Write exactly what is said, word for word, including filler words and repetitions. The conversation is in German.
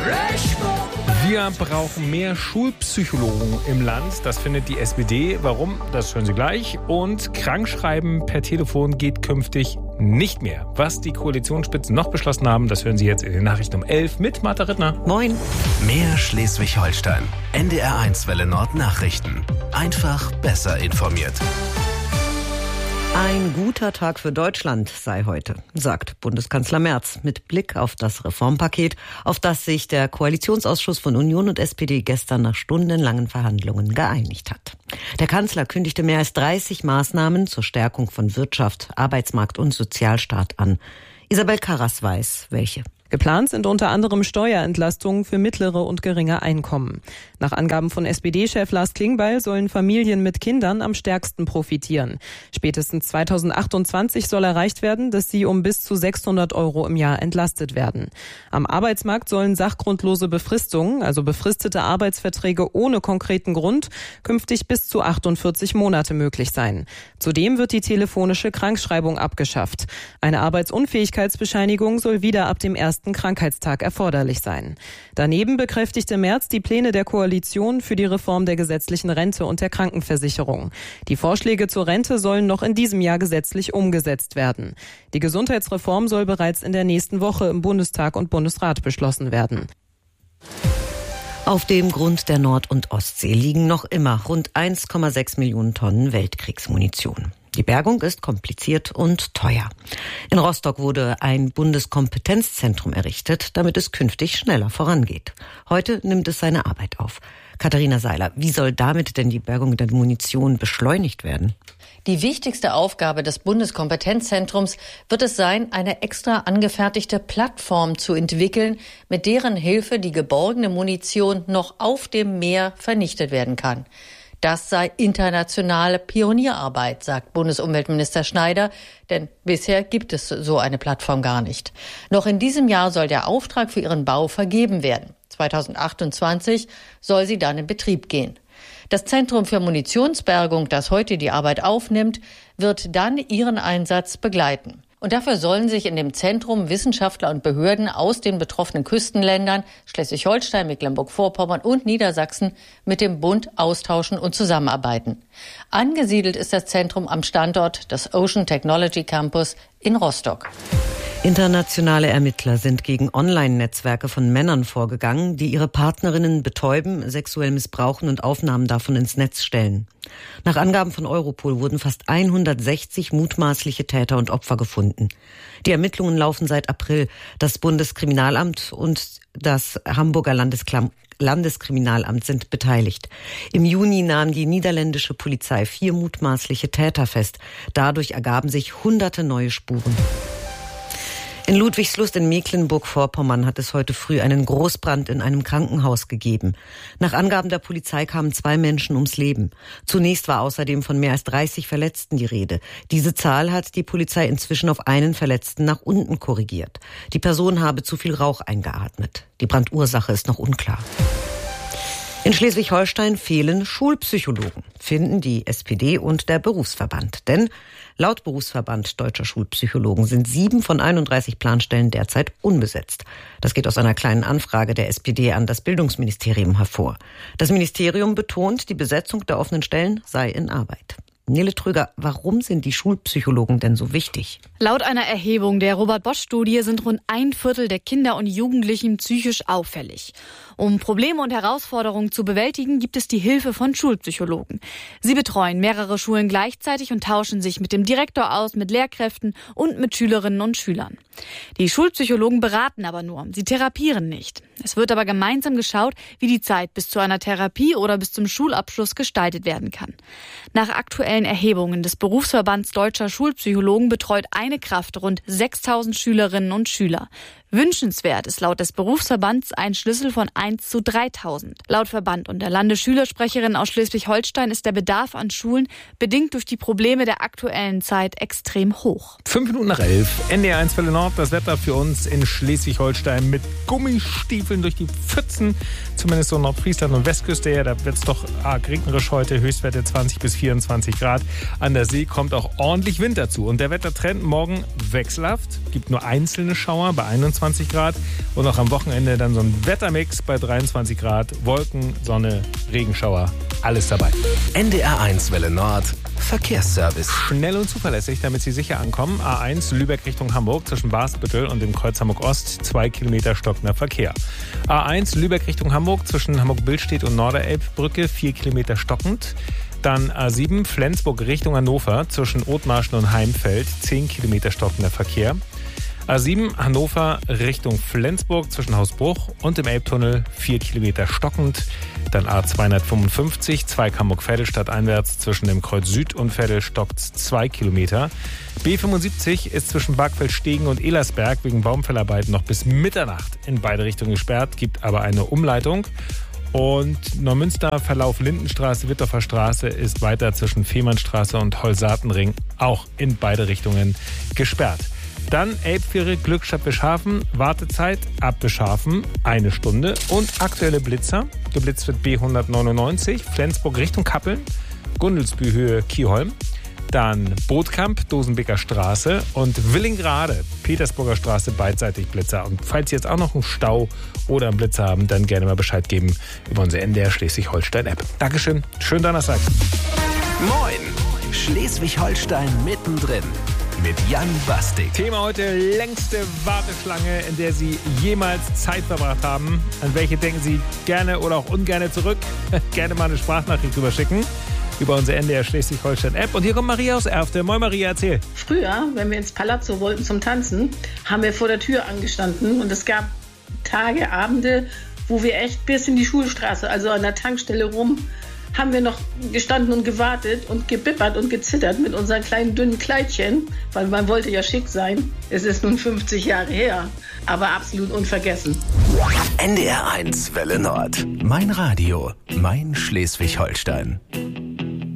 Wir brauchen mehr Schulpsychologen im Land. Das findet die S P D. Warum? Das hören Sie gleich. Und Krankschreiben per Telefon geht künftig nicht mehr. Was die Koalitionsspitzen noch beschlossen haben, das hören Sie jetzt in den Nachrichten um elf mit Martha Rittner. Moin. Mehr Schleswig-Holstein. N D R eins Welle Nord Nachrichten. Einfach besser informiert. Ein guter Tag für Deutschland sei heute, sagt Bundeskanzler Merz mit Blick auf das Reformpaket, auf das sich der Koalitionsausschuss von Union und S P D gestern nach stundenlangen Verhandlungen geeinigt hat. Der Kanzler kündigte mehr als dreißig Maßnahmen zur Stärkung von Wirtschaft, Arbeitsmarkt und Sozialstaat an. Isabel Karras weiß, welche. Geplant sind unter anderem Steuerentlastungen für mittlere und geringe Einkommen. Nach Angaben von S P D-Chef Lars Klingbeil sollen Familien mit Kindern am stärksten profitieren. Spätestens zweitausendachtundzwanzig soll erreicht werden, dass sie um bis zu sechshundert Euro im Jahr entlastet werden. Am Arbeitsmarkt sollen sachgrundlose Befristungen, also befristete Arbeitsverträge ohne konkreten Grund, künftig bis zu achtundvierzig Monate möglich sein. Zudem wird die telefonische Krankschreibung abgeschafft. Eine Arbeitsunfähigkeitsbescheinigung soll wieder ab dem ersten Krankheitstag erforderlich sein. Daneben bekräftigte Merz die Pläne der Koalition für die Reform der gesetzlichen Rente und der Krankenversicherung. Die Vorschläge zur Rente sollen noch in diesem Jahr gesetzlich umgesetzt werden. Die Gesundheitsreform soll bereits in der nächsten Woche im Bundestag und Bundesrat beschlossen werden. Auf dem Grund der Nord- und Ostsee liegen noch immer rund eins Komma sechs Millionen Tonnen Weltkriegsmunition. Die Bergung ist kompliziert und teuer. In Rostock wurde ein Bundeskompetenzzentrum errichtet, damit es künftig schneller vorangeht. Heute nimmt es seine Arbeit auf. Katharina Seiler, wie soll damit denn die Bergung der Munition beschleunigt werden? Die wichtigste Aufgabe des Bundeskompetenzzentrums wird es sein, eine extra angefertigte Plattform zu entwickeln, mit deren Hilfe die geborgene Munition noch auf dem Meer vernichtet werden kann. Das sei internationale Pionierarbeit, sagt Bundesumweltminister Schneider, denn bisher gibt es so eine Plattform gar nicht. Noch in diesem Jahr soll der Auftrag für ihren Bau vergeben werden. zweitausendachtundzwanzig soll sie dann in Betrieb gehen. Das Zentrum für Munitionsbergung, das heute die Arbeit aufnimmt, wird dann ihren Einsatz begleiten. Und dafür sollen sich in dem Zentrum Wissenschaftler und Behörden aus den betroffenen Küstenländern Schleswig-Holstein, Mecklenburg-Vorpommern und Niedersachsen mit dem Bund austauschen und zusammenarbeiten. Angesiedelt ist das Zentrum am Standort des Ocean Technology Campus in Rostock. Internationale Ermittler sind gegen Online-Netzwerke von Männern vorgegangen, die ihre Partnerinnen betäuben, sexuell missbrauchen und Aufnahmen davon ins Netz stellen. Nach Angaben von Europol wurden fast hundertsechzig mutmaßliche Täter und Opfer gefunden. Die Ermittlungen laufen seit April. Das Bundeskriminalamt und das Hamburger Landesklam- Landeskriminalamt sind beteiligt. Im Juni nahm die niederländische Polizei vier mutmaßliche Täter fest. Dadurch ergaben sich hunderte neue Spuren. In Ludwigslust in Mecklenburg-Vorpommern hat es heute früh einen Großbrand in einem Krankenhaus gegeben. Nach Angaben der Polizei kamen zwei Menschen ums Leben. Zunächst war außerdem von mehr als dreißig Verletzten die Rede. Diese Zahl hat die Polizei inzwischen auf einen Verletzten nach unten korrigiert. Die Person habe zu viel Rauch eingeatmet. Die Brandursache ist noch unklar. In Schleswig-Holstein fehlen Schulpsychologen, finden die S P D und der Berufsverband. Denn laut Berufsverband Deutscher Schulpsychologen sind sieben von einunddreißig Planstellen derzeit unbesetzt. Das geht aus einer kleinen Anfrage der S P D an das Bildungsministerium hervor. Das Ministerium betont, die Besetzung der offenen Stellen sei in Arbeit. Nele Trüger, warum sind die Schulpsychologen denn so wichtig? Laut einer Erhebung der Robert-Bosch-Studie sind rund ein Viertel der Kinder und Jugendlichen psychisch auffällig. Um Probleme und Herausforderungen zu bewältigen, gibt es die Hilfe von Schulpsychologen. Sie betreuen mehrere Schulen gleichzeitig und tauschen sich mit dem Direktor aus, mit Lehrkräften und mit Schülerinnen und Schülern. Die Schulpsychologen beraten aber nur, sie therapieren nicht. Es wird aber gemeinsam geschaut, wie die Zeit bis zu einer Therapie oder bis zum Schulabschluss gestaltet werden kann. Nach aktuellen Erhebungen des Berufsverbands Deutscher Schulpsychologen betreut eine Kraft rund sechstausend Schülerinnen und Schüler. Wünschenswert ist laut des Berufsverbands ein Schlüssel von eins zu dreitausend. Laut Verband und der Landesschülersprecherin aus Schleswig-Holstein ist der Bedarf an Schulen bedingt durch die Probleme der aktuellen Zeit extrem hoch. Fünf Minuten nach elf, N D R eins Welle Nord, das Wetter für uns in Schleswig-Holstein mit Gummistiefeln durch die Pfützen, zumindest so Nordfriesland und Westküste her. Da wird es doch arg regnerisch heute, Höchstwerte zwanzig bis vierundzwanzig Grad. An der See kommt auch ordentlich Wind dazu. Und der Wettertrend morgen wechselhaft, gibt nur einzelne Schauer bei einundzwanzig achtundzwanzig Grad. Und auch am Wochenende dann so ein Wettermix bei dreiundzwanzig Grad. Wolken, Sonne, Regenschauer, alles dabei. N D R eins Welle Nord, Verkehrsservice. Schnell und zuverlässig, damit Sie sicher ankommen. A eins Lübeck Richtung Hamburg zwischen Basbüttel und dem Kreuz Hamburg Ost, zwei Kilometer stockender Verkehr. A eins Lübeck Richtung Hamburg zwischen Hamburg-Billstedt und Norderelbbrücke, vier Kilometer stockend. Dann A sieben Flensburg Richtung Hannover zwischen Othmarschen und Heimfeld, zehn Kilometer stockender Verkehr. A sieben Hannover Richtung Flensburg zwischen Hausbruch und dem Elbtunnel, vier Kilometer stockend. Dann A zweihundertfünfundfünfzig Zweig Hamburg-Vedelstadt einwärts zwischen dem Kreuz Süd und Veddel stockt zwei Kilometer. B fünfundsiebzig ist zwischen Bargfeld-Stegen und Elersberg wegen Baumfellarbeiten noch bis Mitternacht in beide Richtungen gesperrt, gibt aber eine Umleitung. Und Neumünster Verlauf Lindenstraße, Wittorfer Straße ist weiter zwischen Fehmarnstraße und Holsatenring auch in beide Richtungen gesperrt. Dann Elbfähre Glückstadt Bischhafen, Wartezeit ab Bischhafen eine Stunde und aktuelle Blitzer. Geblitzt wird B hundertneunundneunzig, Flensburg Richtung Kappeln, Gundelsbühl Höhe Kieholm. Dann Bootkamp, Dosenbeker Straße und Willingrade, Petersburger Straße, beidseitig Blitzer. Und falls Sie jetzt auch noch einen Stau oder einen Blitzer haben, dann gerne mal Bescheid geben über unsere N D R Schleswig-Holstein-App. Dankeschön, schönen Donnerstag. Moin, Schleswig-Holstein mittendrin mit Jan Bastik. Thema heute, längste Warteschlange, in der Sie jemals Zeit verbracht haben. An welche denken Sie gerne oder auch ungerne zurück? Gerne mal eine Sprachnachricht drüber schicken über unsere N D R Schleswig-Holstein-App. Und hier kommt Maria aus Erfte. Moin Maria, erzähl. Früher, wenn wir ins Palazzo wollten zum Tanzen, haben wir vor der Tür angestanden und es gab Tage, Abende, wo wir echt bis in die Schulstraße, also an der Tankstelle rum, haben wir noch gestanden und gewartet und gebippert und gezittert mit unseren kleinen dünnen Kleidchen, weil man wollte ja schick sein. Es ist nun fünfzig Jahre her, aber absolut unvergessen. N D R eins Welle Nord. Mein Radio, mein Schleswig-Holstein.